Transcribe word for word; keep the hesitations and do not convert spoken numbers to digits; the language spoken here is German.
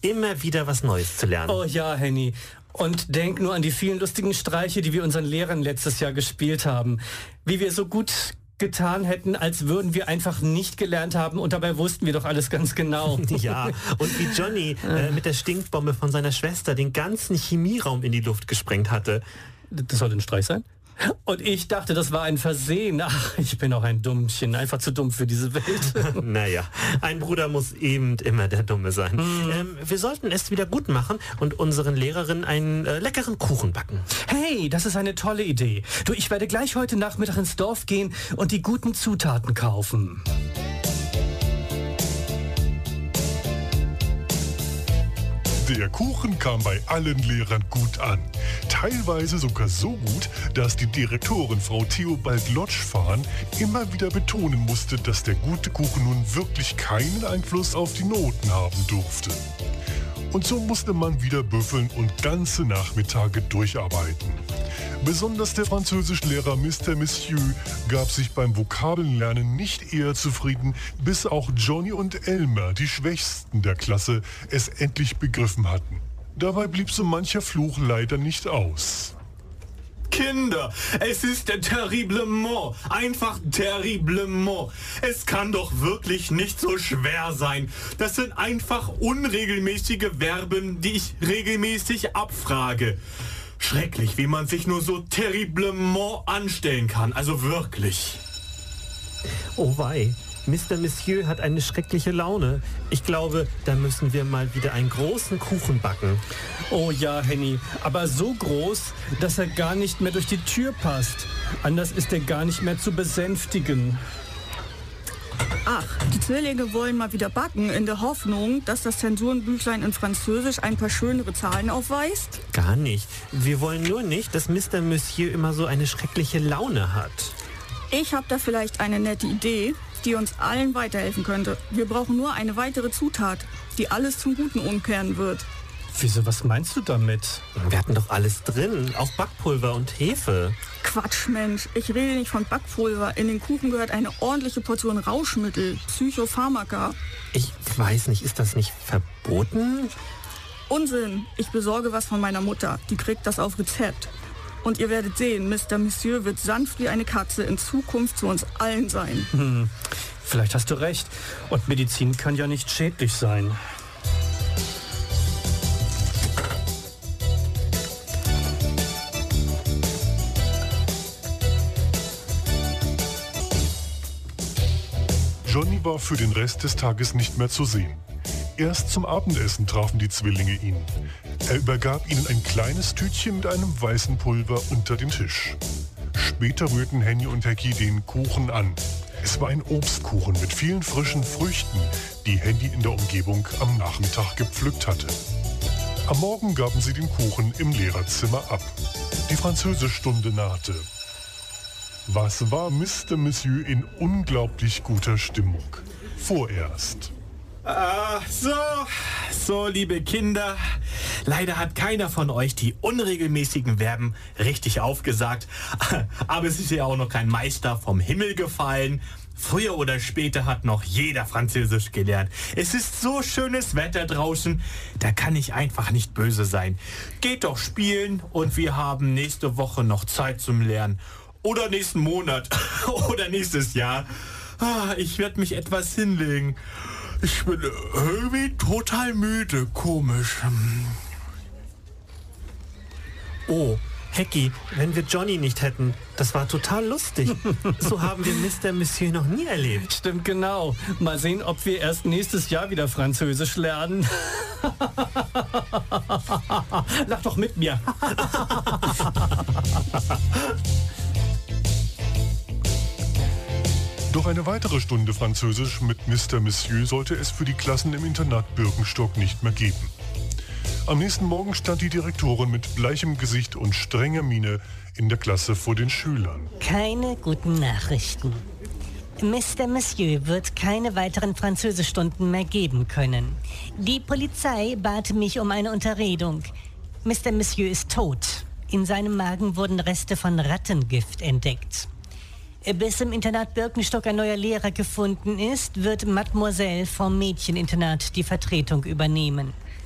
immer wieder was Neues zu lernen. Oh ja, Henny. Und denk nur an die vielen lustigen Streiche, die wir unseren Lehrern letztes Jahr gespielt haben. Wie wir so gut getan hätten, als würden wir einfach nicht gelernt haben und dabei wussten wir doch alles ganz genau. Ja, und wie Johnny äh, mit der Stinkbombe von seiner Schwester den ganzen Chemieraum in die Luft gesprengt hatte. Das soll ein Streich sein? Und ich dachte, das war ein Versehen. Ach, ich bin auch ein Dummchen. Einfach zu dumm für diese Welt. Naja, ein Bruder muss eben immer der Dumme sein. Mhm. Ähm, wir sollten es wieder gut machen und unseren Lehrerinnen einen äh, leckeren Kuchen backen. Hey, das ist eine tolle Idee. Du, ich werde gleich heute Nachmittag ins Dorf gehen und die guten Zutaten kaufen. Der Kuchen kam bei allen Lehrern gut an. Teilweise sogar so gut, dass die Direktorin Frau Theobald Lotschfahn immer wieder betonen musste, dass der gute Kuchen nun wirklich keinen Einfluss auf die Noten haben durfte. Und so musste man wieder büffeln und ganze Nachmittage durcharbeiten. Besonders der Französischlehrer Mister Monsieur gab sich beim Vokabelnlernen nicht eher zufrieden, bis auch Johnny und Elmer, die Schwächsten der Klasse, es endlich begriffen hatten. Dabei blieb so mancher Fluch leider nicht aus. Kinder, es ist der terriblement, einfach terriblement. Es kann doch wirklich nicht so schwer sein. Das sind einfach unregelmäßige Verben, die ich regelmäßig abfrage. Schrecklich, wie man sich nur so terriblement anstellen kann, also wirklich. Oh wei, Mister Monsieur hat eine schreckliche Laune. Ich glaube, da müssen wir mal wieder einen großen Kuchen backen. Oh ja, Henny, aber so groß, dass er gar nicht mehr durch die Tür passt. Anders ist er gar nicht mehr zu besänftigen. Ach, die Zwillinge wollen mal wieder backen, in der Hoffnung, dass das Zensurenbüchlein in Französisch ein paar schönere Zahlen aufweist? Gar nicht. Wir wollen nur nicht, dass Mister Monsieur immer so eine schreckliche Laune hat. Ich habe da vielleicht eine nette Idee, die uns allen weiterhelfen könnte. Wir brauchen nur eine weitere Zutat, die alles zum Guten umkehren wird. Wieso, was meinst du damit? Wir hatten doch alles drin, auch Backpulver und Hefe. Quatsch, Mensch, ich rede nicht von Backpulver. In den Kuchen gehört eine ordentliche Portion Rauschmittel, Psychopharmaka. Ich weiß nicht, ist das nicht verboten? Unsinn, ich besorge was von meiner Mutter. Die kriegt das auf Rezept. Und ihr werdet sehen, Mister Monsieur wird sanft wie eine Katze in Zukunft zu uns allen sein. Hm, vielleicht hast du recht. Und Medizin kann ja nicht schädlich sein. Johnny war für den Rest des Tages nicht mehr zu sehen. Erst zum Abendessen trafen die Zwillinge ihn. Er übergab ihnen ein kleines Tütchen mit einem weißen Pulver unter den Tisch. Später rührten Henny und Hecki den Kuchen an. Es war ein Obstkuchen mit vielen frischen Früchten, die Henny in der Umgebung am Nachmittag gepflückt hatte. Am Morgen gaben sie den Kuchen im Lehrerzimmer ab. Die Französischstunde nahte. Was war Mister Monsieur in unglaublich guter Stimmung? Vorerst. Ah, so, so, liebe Kinder. Leider hat keiner von euch die unregelmäßigen Verben richtig aufgesagt. Aber es ist ja auch noch kein Meister vom Himmel gefallen. Früher oder später hat noch jeder Französisch gelernt. Es ist so schönes Wetter draußen, da kann ich einfach nicht böse sein. Geht doch spielen und wir haben nächste Woche noch Zeit zum Lernen. Oder nächsten Monat. Oder nächstes Jahr. Ah, ich werde mich etwas hinlegen. Ich bin irgendwie total müde. Komisch. Oh, Hecki, wenn wir Johnny nicht hätten, das war total lustig. So haben wir Mister Monsieur noch nie erlebt. Stimmt, genau. Mal sehen, ob wir erst nächstes Jahr wieder Französisch lernen. Lach doch mit mir. Doch eine weitere Stunde Französisch mit Mister Monsieur sollte es für die Klassen im Internat Birkenstock nicht mehr geben. Am nächsten Morgen stand die Direktorin mit bleichem Gesicht und strenger Miene in der Klasse vor den Schülern. Keine guten Nachrichten. Mister Monsieur wird keine weiteren Französischstunden mehr geben können. Die Polizei bat mich um eine Unterredung. Mister Monsieur ist tot. In seinem Magen wurden Reste von Rattengift entdeckt. Bis im Internat Birkenstock ein neuer Lehrer gefunden ist, wird Mademoiselle vom Mädcheninternat die Vertretung übernehmen.